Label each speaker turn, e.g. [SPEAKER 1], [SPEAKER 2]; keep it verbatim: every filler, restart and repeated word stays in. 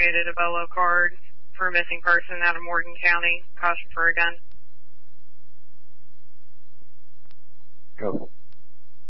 [SPEAKER 1] created a BOLO card for a missing person out of Morgan County. Caution for a gun.
[SPEAKER 2] Go.